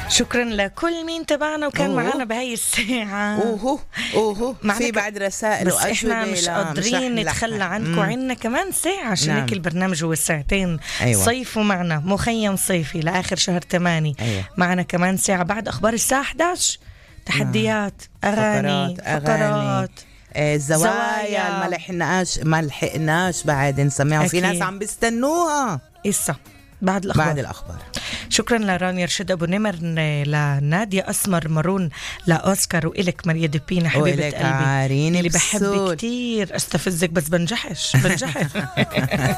شكرا لكل مين تبعنا وكان معنا بهاي الساعة. في بعد رسائل بس احنا مش قادرين نتخلى عنكم. عنا كمان ساعة عشان هيك البرنامج هو ساعتين. أيوة. صيفوا معنا مخيم صيفي لآخر شهر 8. أيوة. معنا كمان ساعة بعد أخبار الساعة 11. تحديات أغاني فقرات زوايا ما لحقناش بعد نسمعها. في ناس عم بيستنوها إسا بعد الأخبار. شكرا لرانيا رشيد أبو نمر، لنادية أسمر مارون، لأوسكار، وإلك ماريا دبينا حبيبة قلبي اللي بحب كتير استفزك بس بنجحش